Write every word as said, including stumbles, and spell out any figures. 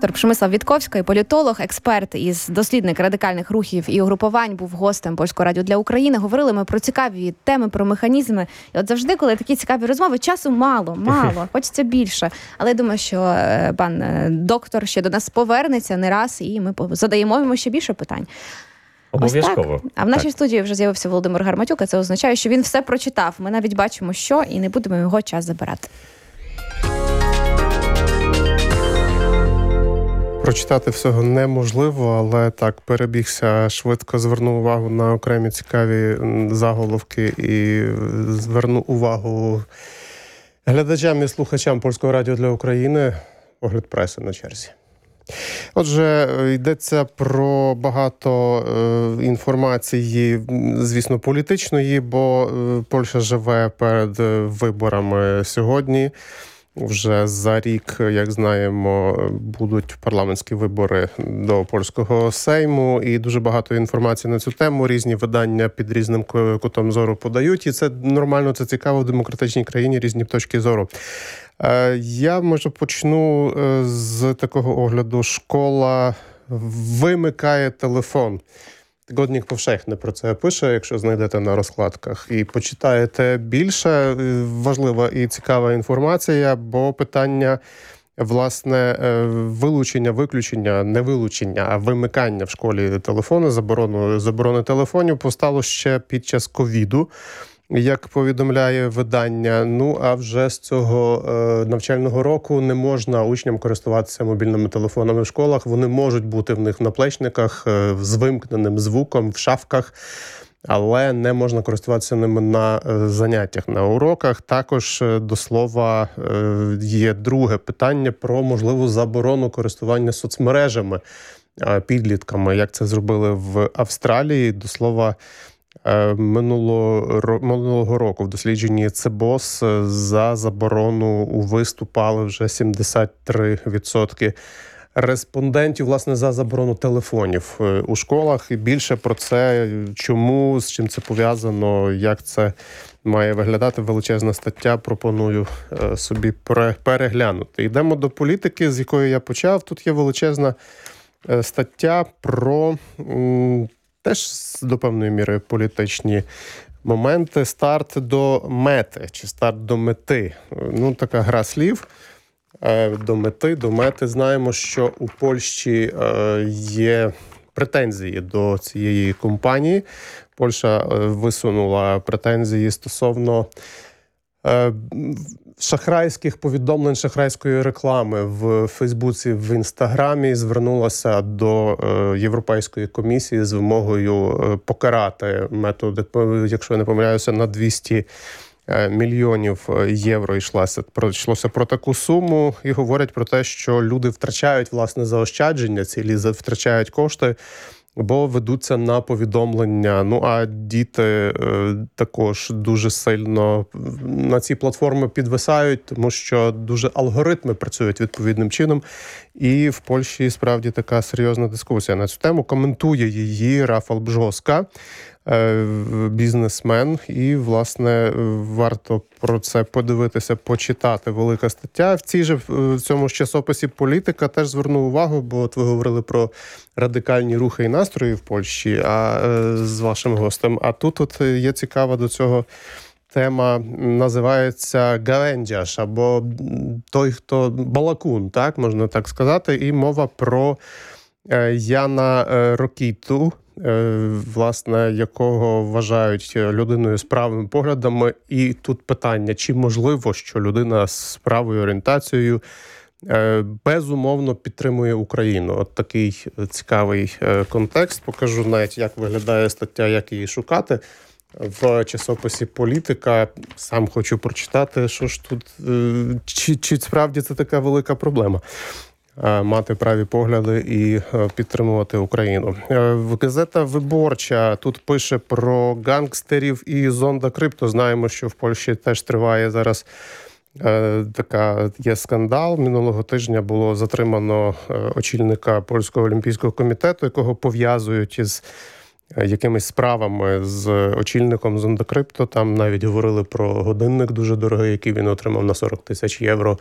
Доктор Przemysław Вітковський, політолог, експерт із дослідник радикальних рухів і угрупувань, був гостем Польського радіо для України. Говорили ми про цікаві теми, про механізми. І от завжди, коли такі цікаві розмови, часу мало, мало, хочеться більше. Але я думаю, що пан доктор ще до нас повернеться не раз, і ми задаємо йому ще більше питань. Обов'язково. А в нашій так. студії вже з'явився Володимир Гарматюк, а це означає, що він все прочитав. Ми навіть бачимо, що, і не будемо його час забирати. Прочитати всього неможливо, але так, перебігся, швидко звернув увагу на окремі цікаві заголовки і зверну увагу глядачам і слухачам Польського радіо для України. Огляд преси на черзі. Отже, йдеться про багато е, інформації, звісно, політичної, бо е, Польща живе перед виборами сьогодні. Вже за рік, як знаємо, будуть парламентські вибори до польського сейму, і дуже багато інформації на цю тему. Різні видання під різним кутом зору подають, і це нормально, це цікаво в демократичній країні, різні точки зору. Я, може, почну з такого огляду. Школа вимикає телефон. Тиждень Повшехний про це пише, якщо знайдете на розкладках. І почитаєте більше. Важлива і цікава інформація, бо питання, власне, вилучення, виключення, не вилучення, а вимикання в школі телефону, заборону, заборони телефонів постало ще під час ковіду, як повідомляє видання. Ну, а вже з цього е, навчального року не можна учням користуватися мобільними телефонами в школах. Вони можуть бути в них в наплечниках, е, з вимкненим звуком, в шафках, але не можна користуватися ними на е, заняттях, на уроках. Також, е, до слова, е, є друге питання про можливу заборону користування соцмережами е, підлітками, як це зробили в Австралії. До слова, Минулого, минулого року в дослідженні ЦЕБОС за заборону виступали вже сімдесят три відсотки респондентів, власне, за заборону телефонів у школах. І більше про це, чому, з чим це пов'язано, як це має виглядати, величезна стаття, пропоную собі переглянути. Йдемо до політики, з якої я почав. Тут є величезна стаття про теж до певної міри політичні моменти. Старт до мети, чи старт до мети. Ну, така гра слів. До мети, до мети. Знаємо, що у Польщі є претензії до цієї компанії. Польща висунула претензії стосовно шахрайських повідомлень, шахрайської реклами в Фейсбуці, в Інстаграмі, звернулася до Європейської комісії з вимогою покарати методи, якщо я не помиляюся, на двісті мільйонів євро йшлося, йшлося про таку суму, і говорять про те, що люди втрачають, власне, заощадження, цілі втрачають кошти, бо ведуться на повідомлення. Ну, а діти е, також дуже сильно на ці платформи підвисають, тому що дуже алгоритми працюють відповідним чином. І в Польщі справді така серйозна дискусія на цю тему. Коментує її Рафал Бжоска, е, бізнесмен. І, власне, варто про це подивитися, почитати. Велика стаття. В цій же, в цьому ж часописі «Політика» теж звернув увагу, бо от ви говорили про радикальні рухи і настрої в Польщі, а е, з вашим гостем. А тут от є цікава до цього тема, називається «Гавендяш», або той, хто балакун, так, можна так сказати, і мова про е, Яна Рокіту, е, власне, якого вважають людиною з правими поглядами. І тут питання, чи можливо, що людина з правою орієнтацією безумовно підтримує Україну. От такий цікавий контекст. Покажу навіть, як виглядає стаття, як її шукати. В часописі «Політика» сам хочу прочитати, що ж тут, чи, чи справді це така велика проблема мати праві погляди і підтримувати Україну. Газета «Виборча» тут пише про гангстерів і Зонда Крипто. Знаємо, що в Польщі теж триває зараз така є скандал. Минулого тижня було затримано очільника Польського олімпійського комітету, якого пов'язують із якимись справами з очільником Зонда Крипто. Там навіть говорили про годинник дуже дорогий, який він отримав на сорок тисяч євро.